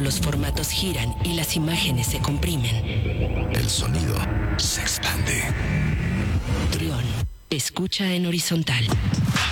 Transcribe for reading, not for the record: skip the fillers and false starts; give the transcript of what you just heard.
los formatos giran y las imágenes se comprimen. El sonido se expande. Trión, escucha en horizontal.